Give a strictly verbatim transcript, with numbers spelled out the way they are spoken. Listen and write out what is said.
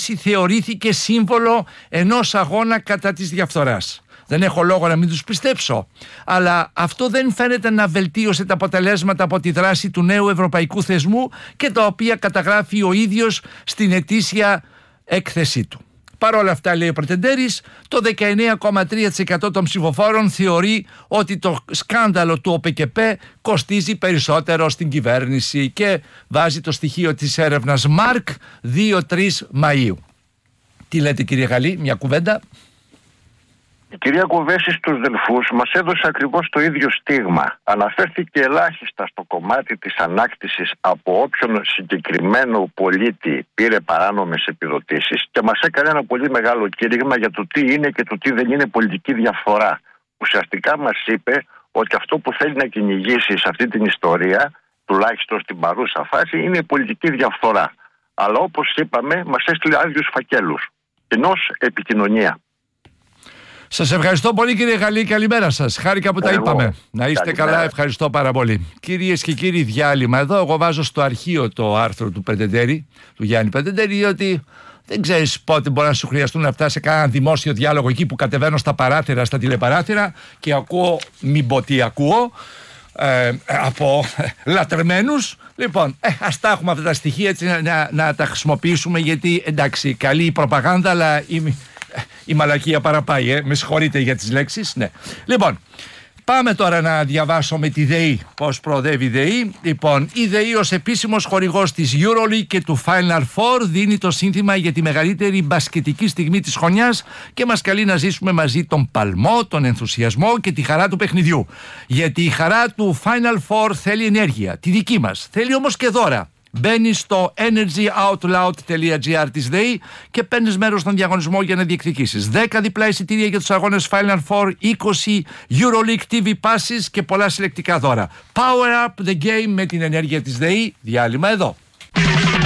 έτσι θεωρήθηκε σύμβολο ενός αγώνα κατά της διαφθοράς. Δεν έχω λόγο να μην τους πιστέψω. Αλλά αυτό δεν φαίνεται να βελτίωσε τα αποτελέσματα από τη δράση του νέου ευρωπαϊκού θεσμού και τα οποία καταγράφει ο ίδιος στην ετήσια έκθεσή του. Παρ' όλα αυτά, λέει ο Πρετεντέρης, το δεκαεννέα κόμμα τρία τοις εκατό των ψηφοφόρων θεωρεί ότι το σκάνδαλο του ΟΠΕΚΕΠΕ κοστίζει περισσότερο στην κυβέρνηση και βάζει το στοιχείο της έρευνας Μάρκ δύο τρεις Μαΐου. Τι λέτε, κύριε Γαλλή, μια κουβέντα? Η κυρία Κοβέση στους Δελφούς μας έδωσε ακριβώς το ίδιο στίγμα. Αναφέρθηκε ελάχιστα στο κομμάτι της ανάκτησης από όποιον συγκεκριμένο πολίτη πήρε παράνομες επιδοτήσεις και μας έκανε ένα πολύ μεγάλο κήρυγμα για το τι είναι και το τι δεν είναι πολιτική διαφθορά. Ουσιαστικά μας είπε ότι αυτό που θέλει να κυνηγήσει σε αυτή την ιστορία, τουλάχιστον στην παρούσα φάση, είναι η πολιτική διαφθορά. Αλλά όπως είπαμε, μας έστειλε άδειους φακέλους. Κοινώς επικοινωνία. Σας ευχαριστώ πολύ, κύριε Γαλλή, καλημέρα σας. Χάρηκα που τα Εγώ. είπαμε. Να είστε Καλημέρα. καλά, ευχαριστώ πάρα πολύ. Κυρίες και κύριοι, διάλειμμα εδώ. Εγώ βάζω στο αρχείο το άρθρο του Πρετεντέρη, του Γιάννη Πρετεντέρη, διότι δεν ξέρεις πότε μπορεί να σου χρειαστούν αυτά σε κανένα δημόσιο διάλογο εκεί που κατεβαίνω στα παράθυρα, στα τηλεπαράθυρα και ακούω, μην πω τι ακούω, ε, από λατρεμένους. Λοιπόν, ε, ας τα έχουμε αυτά τα στοιχεία έτσι να, να, να τα χρησιμοποιήσουμε, γιατί εντάξει, καλή η προπαγάνδα, αλλά η, η μαλακία παραπάει, ε. Με συγχωρείτε για τις λέξεις, ναι. Λοιπόν, πάμε τώρα να διαβάσουμε τη ΔΕΗ, πώς προοδεύει η ΔΕΗ. Λοιπόν, η ΔΕΗ ως επίσημος χορηγός της EuroLeague και του Final Four δίνει το σύνθημα για τη μεγαλύτερη μπασκετική στιγμή της χρονιάς και μας καλεί να ζήσουμε μαζί τον παλμό, τον ενθουσιασμό και τη χαρά του παιχνιδιού. Γιατί η χαρά του Final Four θέλει ενέργεια, τη δική μας, θέλει όμως και δώρα. Μπαίνεις στο energyoutloud.gr της ΔΕΗ και παίρνεις μέρος στον διαγωνισμό για να διεκδικήσεις δέκα διπλά εισιτήρια για τους αγώνες Final Four, είκοσι EuroLeague τι βι passes και πολλά συλλεκτικά δώρα. Power up the game με την ενέργεια της ΔΕΗ. Διάλειμμα εδώ.